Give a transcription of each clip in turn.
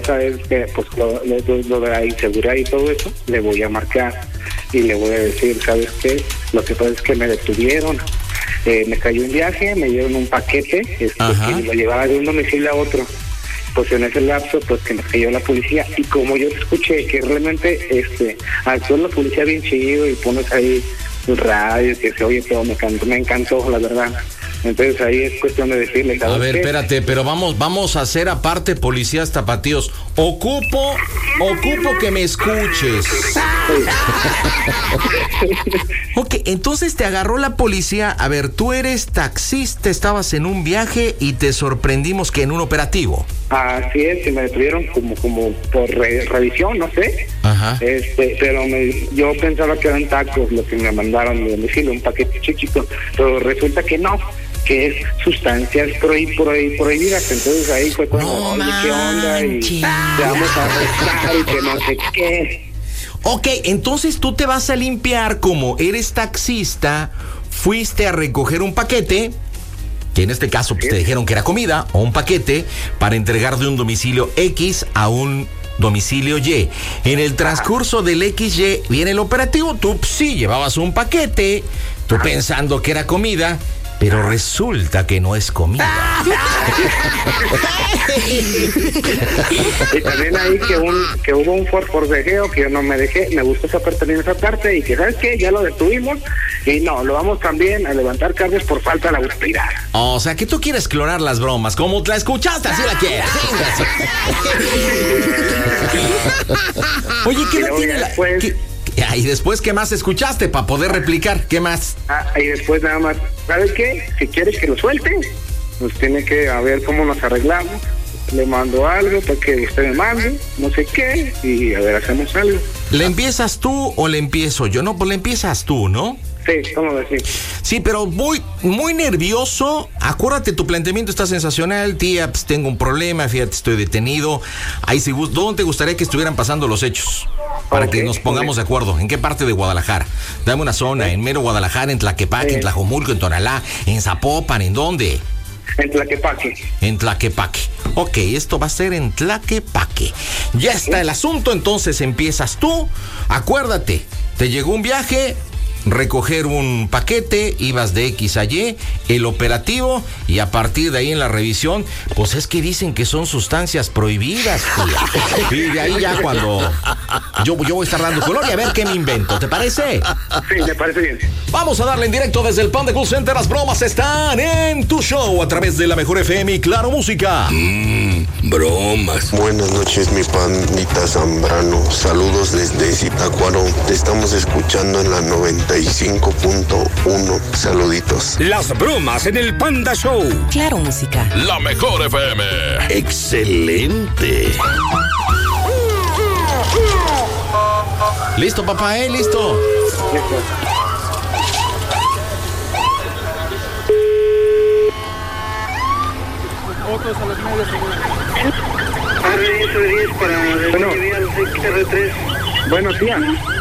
cosa es que, pues, lo de la inseguridad y todo eso, le voy a marcar y le voy a decir, ¿sabes qué? Lo que pasa es que me detuvieron, me cayó un viaje, me dieron un paquete, que lo llevaba de un domicilio a otro. Pues en ese lapso, pues que me cayó la policía, y como yo escuché que realmente actuó la policía bien chido y pones ahí el radio, que se oye todo, me encantó, la verdad. Entonces ahí es cuestión de decirle, a ver, espérate, pero vamos a hacer aparte, policías tapatíos. Ocupo que me escuches. Ok, entonces te agarró la policía. A ver, tú eres taxista, estabas en un viaje y te sorprendimos que en un operativo. Así es, que me detuvieron como por revisión, no sé. Ajá. Pero yo pensaba que eran tacos lo que me mandaron de domicilio, un paquete chiquito, pero resulta que no, que es sustancias prohibidas. Entonces ahí fue cuando, oye, ¿qué onda? Y te vamos a arrestar y que no sé qué. Ok, entonces tú te vas a limpiar, como eres taxista, fuiste a recoger un paquete, que en este caso pues, te dijeron que era comida, o un paquete para entregar de un domicilio X a un domicilio Y. En el transcurso del XY viene el operativo, tú sí llevabas un paquete, tú pensando que era comida, pero resulta que no es comida. Y también ahí que hubo un forcejeo que yo no me dejé, me gustó también esa parte, y que ¿sabes qué? Ya lo detuvimos y no, lo vamos también a levantar cargos por falta de autoridad. O sea, que tú quieres clonar las bromas, como la escuchaste, así la quieres. Oye, ¿qué edad tiene la...? Y después, ¿qué más escuchaste para poder replicar? ¿Qué más? Y después nada más, ¿sabes qué? Si quieres que lo suelte, pues tiene que a ver cómo nos arreglamos. Le mando algo para que usted me mande, no sé qué, y a ver, hacemos algo. ¿Le empiezas tú o le empiezo yo? No, pues le empiezas tú, ¿no? Sí, ¿cómo decir? Sí, pero muy nervioso. Acuérdate, tu planteamiento está sensacional. Tía, pues tengo un problema, fíjate, estoy detenido. Ahí sí, ¿dónde te gustaría que estuvieran pasando los hechos? Para que nos pongamos de acuerdo. ¿En qué parte de Guadalajara? Dame una zona, en mero Guadalajara, en Tlaquepaque, en Tlajomulco, en Tonalá, en Zapopan, ¿en dónde? En Tlaquepaque. En Tlaquepaque. Ok, esto va a ser en Tlaquepaque. Ya está el asunto, entonces empiezas tú. Acuérdate, te llegó un viaje, recoger un paquete, ibas de X a Y, el operativo, y a partir de ahí en la revisión, pues es que dicen que son sustancias prohibidas, tía. Y de ahí ya cuando yo voy a estar dando color y a ver qué me invento, ¿te parece? Sí, me parece bien. Vamos a darle en directo desde el Panda Cool Center. Las bromas están en tu show a través de la Mejor FM y Claro Música. Bromas. Buenas noches, mi pandita Zambrano. Saludos desde Zitácuaro. Te estamos escuchando en la 95.1. Saluditos. Las bromas en el Panda Show. Claro Música. La Mejor FM. Excelente. Listo, papá, listo. Otros a los medios. R10 para bueno. R3. Bueno, tía.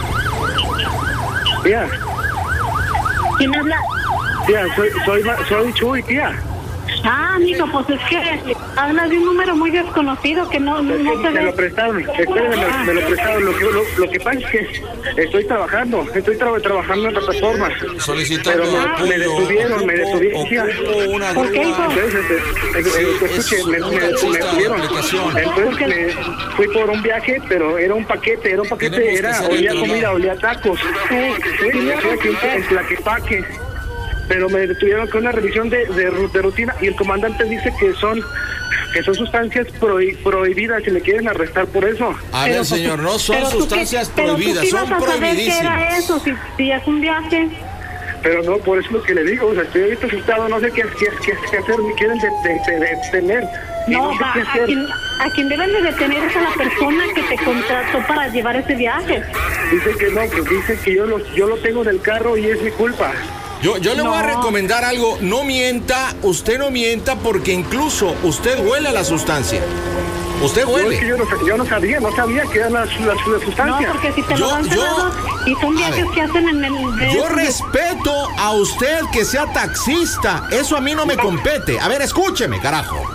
Tía. ¿Quién habla? Tía, soy Chuy, tía. Mijo, pues es que hablas de un número muy desconocido que no se ve. Me lo prestaron, espérenme, me lo prestaron. Lo que pasa es que estoy trabajando en plataformas. Solicitando pero me detuvieron, tía. ¿Por qué, hijo? Entonces, escuche, me detuvieron. Entonces me fui por un viaje, pero era un paquete, olía comida, olía tacos. Sí, aquí en Tlaquepaque. Pero me detuvieron con una revisión de rutina, y el comandante dice que son sustancias prohibidas y le quieren arrestar por eso. A ver, señor, no son sustancias prohibidas, son prohibidísimas. ¿Qué era eso? Si es un viaje. Pero no, por eso es lo que le digo, o sea, estoy ahorita asustado, no sé qué hacer, me quieren detener. No, a quien deben de detener es a la persona que te contrató para llevar ese viaje. Dice que no, pues dice que yo lo tengo en el carro y es mi culpa. Yo le voy a recomendar algo, no mienta, usted no mienta, porque incluso usted huele a la sustancia. Usted huele. Yo no sabía que eran las sustancias. No, porque si te lo dan cerrado y son viajes que hacen en el... Yo respeto a usted que sea taxista, eso a mí no me compete. A ver, escúcheme, carajo.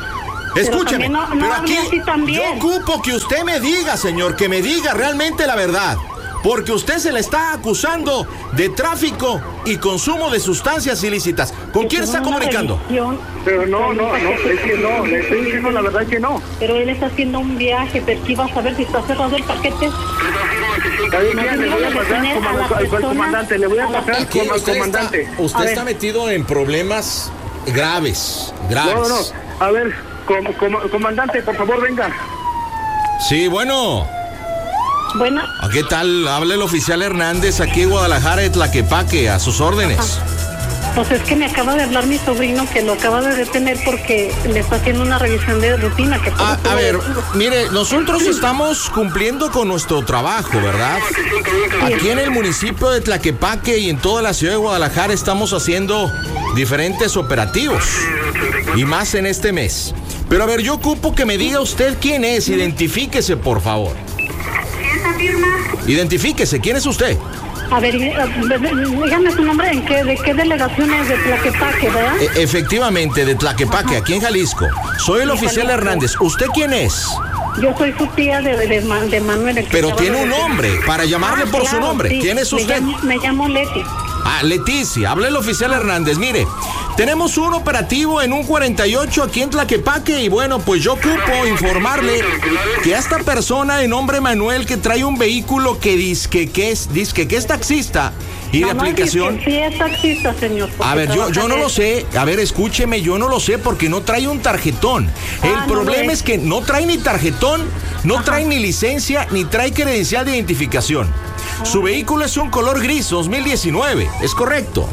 Escúcheme, pero aquí yo yo ocupo que usted me diga, señor, que me diga realmente la verdad. Porque usted se le está acusando de tráfico y consumo de sustancias ilícitas. ¿Con quién está comunicando? Pero no, es que no, le estoy diciendo la verdad que no. Pero él está haciendo un viaje, pero ¿qué vas a ver si está cerrado el paquete? Le voy a pasar al comandante, le voy a pasar al comandante. Usted está metido en problemas graves. No, a ver, comandante, por favor, venga. Sí, bueno. Bueno. ¿Qué tal? Habla el oficial Hernández aquí en Guadalajara de Tlaquepaque, a sus órdenes. Pues es que me acaba de hablar mi sobrino que lo acaba de detener porque le está haciendo una revisión de rutina. Que a ver, mire, nosotros estamos cumpliendo con nuestro trabajo, ¿verdad? Aquí en el municipio de Tlaquepaque y en toda la ciudad de Guadalajara estamos haciendo diferentes operativos, y más en este mes. Pero a ver, yo ocupo que me diga usted quién es, identifíquese, por favor. Identifíquese, ¿quién es usted? A ver, dígame su nombre, ¿de qué delegación es? De Tlaquepaque, ¿verdad? Efectivamente, de Tlaquepaque, aquí en Jalisco. Soy el oficial Hernández. ¿Usted quién es? Yo soy su tía de Manuel. Pero tiene un nombre, para llamarle por su nombre. Sí. ¿Quién es usted? Me llamo Leti. Leticia, habla el oficial Hernández. Mire, tenemos un operativo en un 48 aquí en Tlaquepaque y bueno, pues yo ocupo informarle que a esta persona de nombre Manuel que trae un vehículo que dice que es taxista y de aplicación. Sí es taxista, señor. A ver, yo no lo sé. A ver, escúcheme, yo no lo sé porque no trae un tarjetón. El problema es que no trae ni tarjetón, no trae ni licencia, ni trae credencial de identificación. Su vehículo es un color gris 2019, ¿es correcto?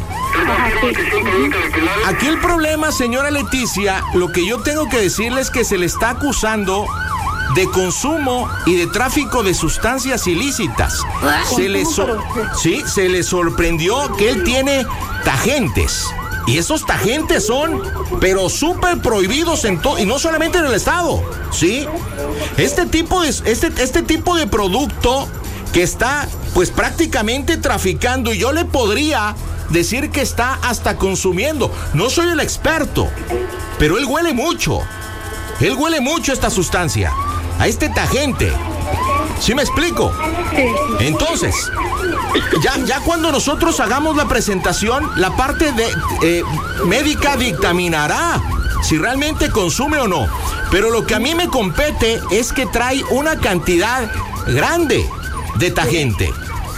Aquí el problema, señora Leticia, lo que yo tengo que decirle es que se le está acusando de consumo y de tráfico de sustancias ilícitas. Se le sorprendió que él tiene tagentes. Y esos tagentes son, pero súper prohibidos y no solamente en el estado, ¿sí? Este tipo de producto que está, pues, prácticamente traficando, y yo le podría decir que está hasta consumiendo. No soy el experto, pero él huele mucho. Él huele mucho esta sustancia, a este tagente. ¿Sí me explico? Entonces, ya cuando nosotros hagamos la presentación, la parte de médica dictaminará si realmente consume o no. Pero lo que a mí me compete es que trae una cantidad grande de tagente.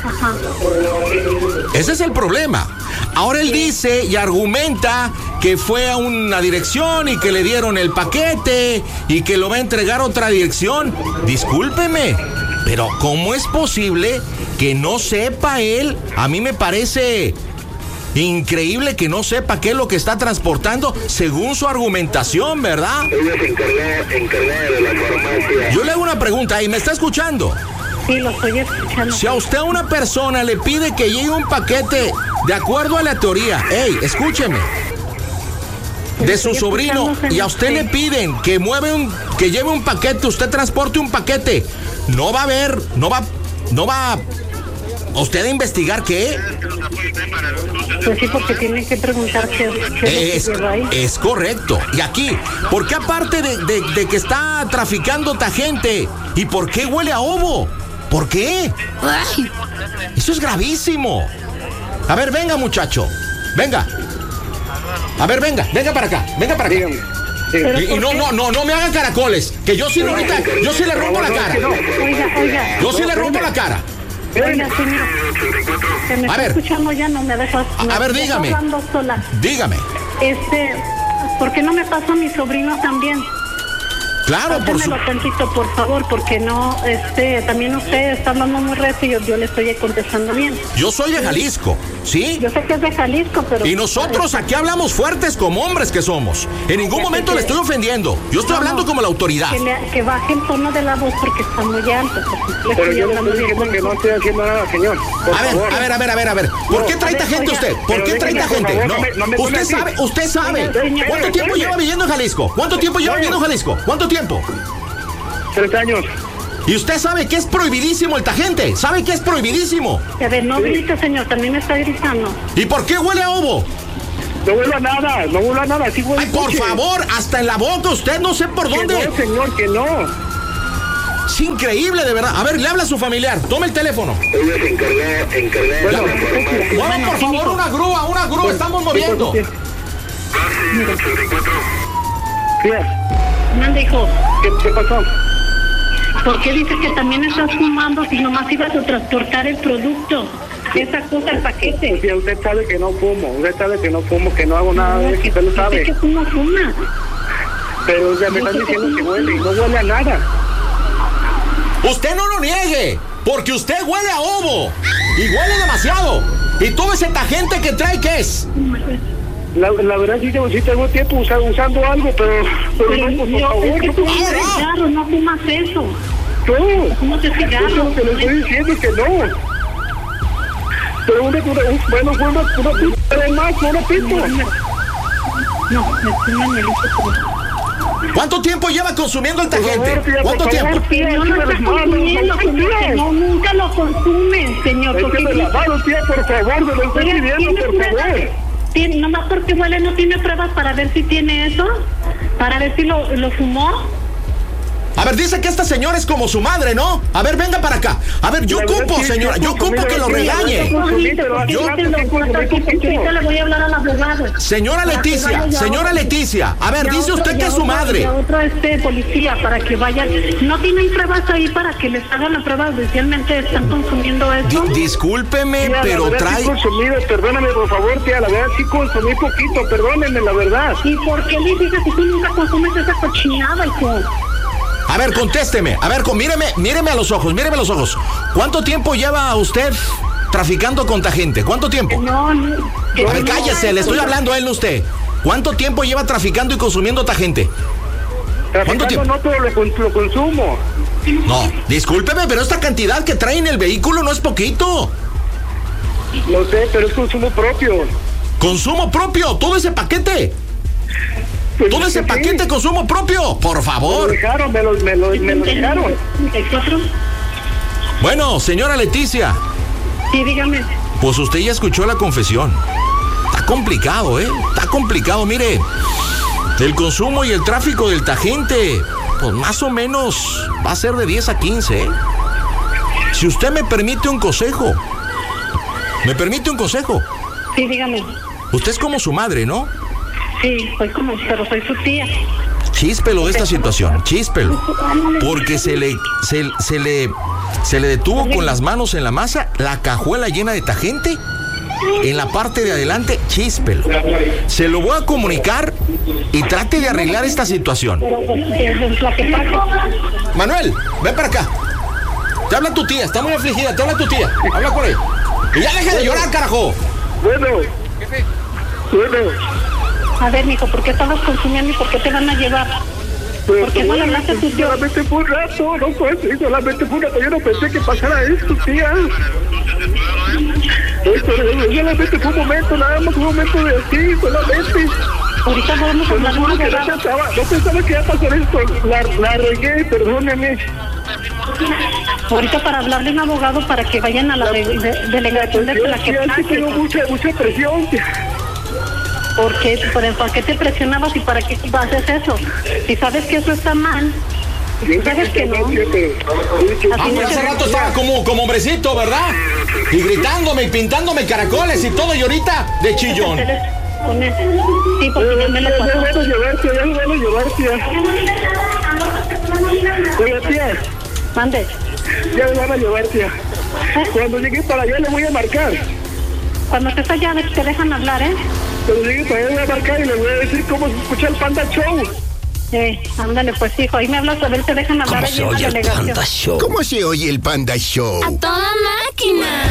Ese es el problema. Ahora él dice y argumenta que fue a una dirección y que le dieron el paquete y que lo va a entregar a otra dirección. Discúlpeme, pero ¿cómo es posible que no sepa él? A mí me parece increíble que no sepa qué es lo que está transportando según su argumentación, ¿verdad? Ella es encargada de la farmacia. Yo le hago una pregunta, ¿y me está escuchando? Sí, lo estoy escuchando. Si a usted a una persona le pide que lleve un paquete de acuerdo a la teoría, escúcheme, de su sobrino, y a usted le piden que lleve un paquete, usted transporte un paquete, no va a usted a investigar qué. Pues sí, porque tienen que preguntar qué es correcto. Y aquí, ¿por qué aparte de que está traficando gente, y por qué huele a ovo? ¿Por qué? Ay, eso es gravísimo. A ver, venga, muchacho. Venga. A ver, venga para acá. Y no me hagan caracoles. Que yo sí le rompo la cara. Oiga. Yo sí le rompo la cara. Oiga, señor. Que me está escuchando ya, no me dejas. A ver, dígame. Hablando sola. Dígame. ¿Por qué no me pasa a mi sobrino también? Claro, Pásamelo tantito, por favor, porque no, también usted está hablando muy recio y yo le estoy contestando bien. Yo soy de Jalisco, ¿sí? Yo sé que es de Jalisco, pero... Y nosotros aquí hablamos fuertes como hombres que somos. En ningún momento le estoy ofendiendo. Yo estoy hablando como la autoridad. Que baje el tono de la voz porque está muy alto. Pero yo le estoy diciendo que no estoy haciendo nada, señor. A ver. ¿Por qué trae gente usted? ¿Por qué trae gente? No. Usted sabe. ¿Cuánto tiempo lleva viviendo en Jalisco? ¿Cuánto tiempo? 3 años. Y usted sabe que es prohibidísimo el tagente. ¿Sabe que es prohibidísimo? A ver, no grite, señor, también me está gritando. ¿Y por qué huele a ovo? No huele a nada, sí huele. Ay, por favor, hasta en la boca usted, no sé por dónde. No, señor, que no. Es increíble, de verdad. A ver, le habla a su familiar, tome el teléfono. Ella se encarga Bueno, Muevan, por favor, una grúa, estamos moviendo. ¿Qué? Mande, hijo. ¿Qué pasó? ¿Por qué dices que también estás fumando si nomás ibas a transportar el producto? Esa cosa, el paquete. Sí, usted sabe que no fumo, que no hago nada de eso, usted lo sabe. Dice que tú no fumas. Pero ya me están diciendo que huele y no huele a nada. Usted no lo niegue, porque usted huele a ovo. Y huele demasiado. ¿Y todo ese tajente que trae qué es? La verdad sí tengo tiempo usando algo, pero no, por favor. Es que tú fumas cigarro, no fumas eso. No, ¿Cómo te cigarro? lo que le estoy diciendo es que no. Pero una pista. No, me fuman el hijo. ¿Cuánto tiempo lleva consumiendo el tajente? tía, ¿Cuánto por tiempo? favor, tía, No lo está consumiendo, señor. No, nunca lo consume, señor. Écheme la mano, tía, por favor, me lo estoy pidiendo, por favor. Nomás porque huele, no tiene pruebas para ver si tiene eso, para ver si lo fumó. A ver, dice que esta señora es como su madre, ¿no? A ver, venga para acá. A ver, yo ocupo, señora, yo ocupo que lo regañe. Ahorita le voy a hablar al abogado. Señora Leticia, a ver, dice usted que es su madre. Otro policía para que vayan. ¿No tienen pruebas ahí para que les hagan la prueba? Oficialmente están consumiendo eso. Discúlpeme, Tía, pero la verdad, trae... sí consumido, perdóname, por favor, tía, la verdad sí consumí poquito, perdónenme, la verdad. ¿Y por qué le dices que tú nunca consumes esa cochinada, hijo? A ver, contésteme. A ver, míreme a los ojos, ¿Cuánto tiempo lleva usted traficando con tajente? ¿Cuánto tiempo? No. A ver, cállese, le estoy hablando a él, no usted. ¿Cuánto tiempo lleva traficando y consumiendo tajente? ¿Cuánto tiempo? No todo lo consumo. No, discúlpeme, pero esta cantidad que trae en el vehículo no es poquito. Lo sé, pero es consumo propio. ¿Consumo propio? ¿Todo ese paquete? Pues ¿Todo ese sí. paquete consumo propio? Por favor. Me lo dejaron. Bueno, señora Leticia, Sí, dígame. pues usted ya escuchó la confesión. Está complicado, Está complicado, mire. El consumo y el tráfico del tajente, pues más o menos va a ser de 10 a 15, Si usted me permite un consejo. Sí, dígame. Usted es como su madre, ¿no? Sí, pero soy su tía. Chíspelo de esta situación, chíspelo. Porque se le detuvo con las manos en la masa, la cajuela llena de tajente. En la parte de adelante, chíspelo. Se lo voy a comunicar y trate de arreglar esta situación. Pero pues, lo que pasa. Manuel, ven para acá. Te habla tu tía, está muy afligida, te habla tu tía. Habla con él. Y ya deja de llorar, carajo. Bueno. A ver, mijo, ¿por qué estabas consumiendo y por qué te van a llevar? ¿Por qué no le hablaste a tu tío? Solamente fue un rato, no fue así, solamente fue un rato. Yo no pensé que pasara esto, tía. Solamente fue un momento, nada más un momento de así, solamente. Ahorita vamos a hablar de un abogado. No pensaba que iba a pasar esto, la regué, perdóneme. Ahorita para hablar de un abogado para que vayan a la delegación de la que Sí, tengo mucha presión. ¿Por qué? ¿Para qué te presionabas y para qué haces eso? Si sabes que eso está mal, sabes que no. Hace rato estaba como hombrecito, ¿verdad? Y gritándome y pintándome caracoles y todo, y ahorita de chillón. Sí, porque ya me lo pasó. Ya van a llevar, tía. Oye, tía. Mande. Ya me van a llevar, tía. Cuando llegue para allá le voy a marcar. Cuando estés allá te dejan hablar, Cuando llegue para allá le voy a marcar y le voy a decir cómo se escucha el Panda Show. Ándale, pues hijo, ahí me hablas a ver, te dejan hablar allí en la delegación. ¿Cómo se oye el Panda Show? ¡A toda máquina!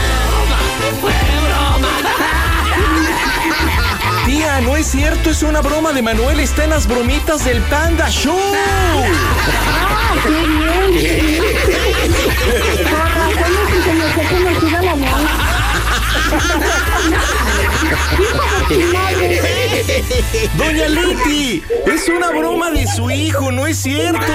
Tía, no es cierto, es una broma de Manuel, está en las bromitas del Panda Show. Doña Leti, es una broma de su hijo, no es cierto.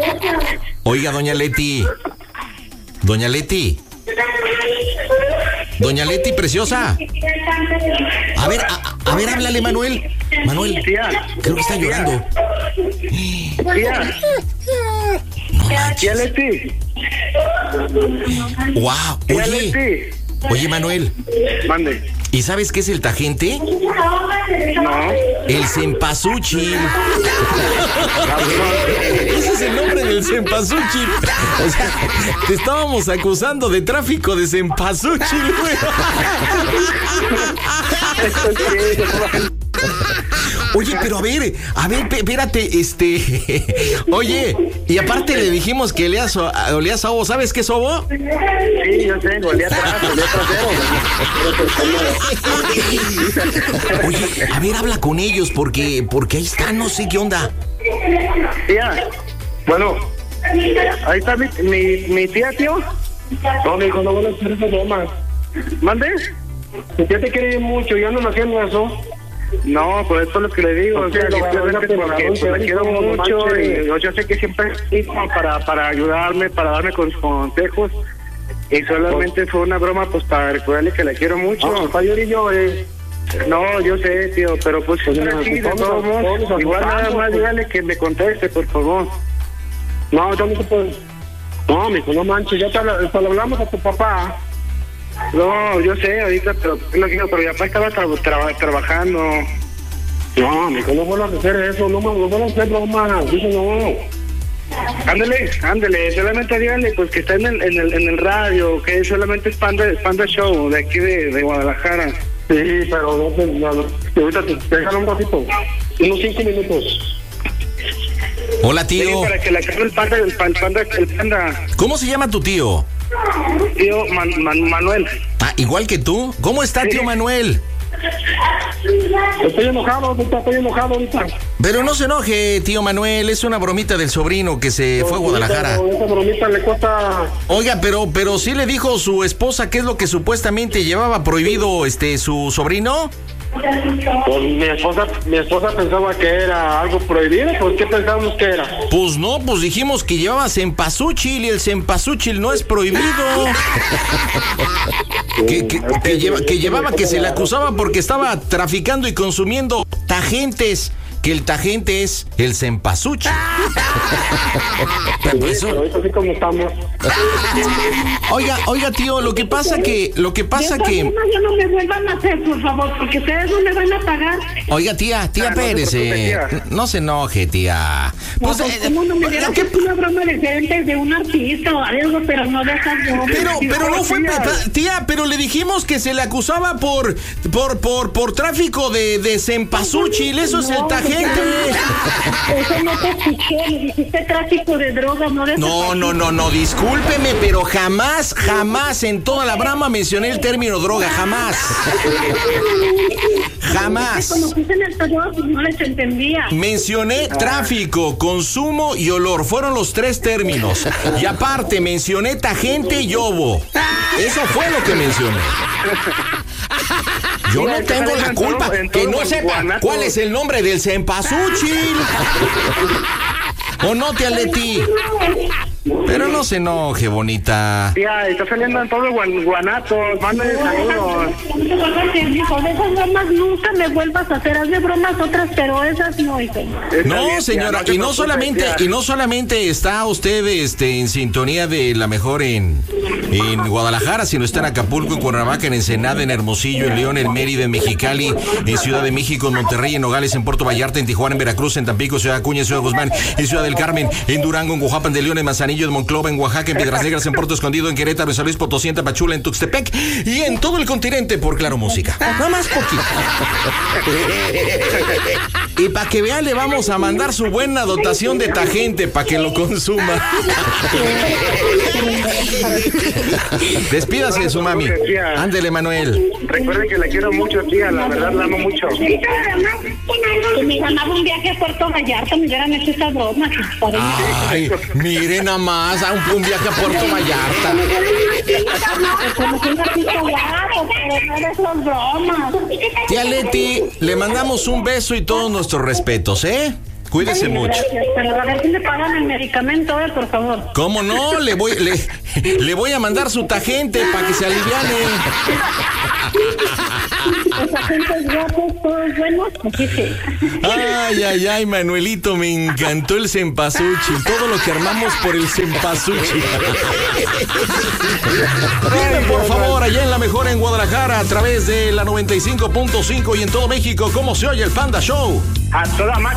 Oiga, doña Leti. Doña Leti, preciosa. A ver, háblale, Manuel. Manuel, Tía. creo que está llorando. Tía. No manches. Tía Leti. Wow, Tía Leti. oye, Manuel, Mande. ¿y sabes qué es el tajente? No. El cempasúchil. Ese es el nombre del cempasúchil. O sea, te estábamos acusando de tráfico de cempasúchil, güey. Oye, pero a ver, espérate, oye, y aparte le dijimos que olía sobo, ¿sabes qué es sobo? Sí, yo sé, olía atrás, olía trasero. Oye, a ver, habla con ellos, porque ahí está, no sé qué onda. Tía, bueno, ahí está mi tía, tío. No, mi hijo, no van a hacer esas bromas. ¿Mande? Mi tía te quiere mucho, yo no me haciendo eso. No, pues esto es lo que le digo, o sea, simplemente porque pues, la quiero mucho y yo sé que siempre es para ayudarme, para darme consejos y solamente fue una broma pues para recordarle que la quiero mucho. No, yo sé, tío, pero pues así, de todos modos, igual nada más dígale que me conteste, por favor. No, yo no te puedo. No, mijo, no manches, ya te lo hablamos a tu papá. No, yo sé ahorita, pero mi papá estaba trabajando. No, mijo, no vuelvas a hacer eso, no vuelvas a hacer bromas, dice no. Ándele, solamente dígale pues que está en el radio, que solamente es Panda Show, de aquí de Guadalajara. Sí, pero no, ahorita te dejan un ratito, unos 5 minutos. Hola, tío. Sí, para que la agarre el panda. ¿Cómo se llama tu tío? Tío Manuel. Ah, igual que tú. ¿Cómo está, tío Manuel? Estoy enojado ahorita. Pero no se enoje, tío Manuel, es una bromita del sobrino que se fue a Guadalajara. Esa bromita le cuesta. Oiga, pero sí le dijo su esposa qué es lo que supuestamente llevaba prohibido su sobrino. Pues mi esposa pensaba que era algo prohibido, ¿por qué pensábamos que era? Pues no, pues dijimos que llevaba cempasúchil y el cempasúchil no es prohibido. que llevaba, que se le acusaba porque estaba traficando y consumiendo tajentes, que el tajente es el cempasúchil. Pero eso sí como estamos. Oiga, tío, lo que pasa que Ya no me vuelvan a hacer, por favor, porque ustedes no me van a pagar. Oiga, tía, espérese. No se enoje, tía. Pues, ¿cómo no me dieron que una broma diferente de un artista o algo, pero no de esas bromas? Pero no fue, tía, pero le dijimos que se le acusaba por tráfico de cempasúchil, eso es el tajente. Eso no te escuché, me dijiste tráfico de drogas, no de... No, discúlpeme, pero jamás en toda la broma mencioné el término droga, jamás. Como dicen el periódico, no les entendía. Mencioné tráfico, consumo y olor, fueron los 3 términos. Y aparte mencioné tajente y yobo. Eso fue lo que mencioné. Yo no tengo la culpa que no sepa cuál es el nombre del cempasúchil. ¿O no, tía Leti? Pero no se enoje, bonita. Tía, está saliendo en todo Guanatos, mándale saludos. Hijo, de esas bromas nunca me vuelvas a hacer. Hazme bromas otras, pero esas no, hijo. No, señora, y no solamente está usted en sintonía de la mejor en Guadalajara, sino está en Acapulco, en Cuernavaca, en Ensenada, en Hermosillo, en León, en Mérida, en Mexicali, en Ciudad de México, en Monterrey, en Nogales, en Puerto Vallarta, en Tijuana, en Veracruz, en Tampico, Ciudad Acuña, en Ciudad Guzmán, en Ciudad del Carmen, en Durango, en Guajuapan de León, en Manzanillo, en Monclova, en Oaxaca, en Piedras Negras, en Puerto Escondido, en Querétaro, en San Luis Potosí, en Tapachula, en Tuxtepec y en todo el continente por Claro Música. Nada más poquito. Y para que vean, le vamos a mandar su buena dotación de tajente para que lo consuma. Despídase de su mami. Ándele, Manuel. Recuerden que la quiero mucho, tía, la verdad la amo mucho. Que me ganaba un viaje a Puerto Vallarta, me hubieran hecho esa broma. Ay, miren nada más, un viaje a Puerto Vallarta. Tía Leti, le mandamos un beso y todos nuestros respetos, ¿eh? Cuídese mucho. Gracias, pero a ver si le pagan el medicamento, por favor. ¿Cómo no? Le voy a mandar su tagente para que se aliviane. Los agentes guapos, todos buenos, aquí sí. Ay, Manuelito, me encantó el cempasúchil. Todo lo que armamos por el cempasúchil. Dime, por favor, allá en La Mejor en Guadalajara, a través de la 95.5 y en todo México, ¿cómo se oye el Panda Show? A toda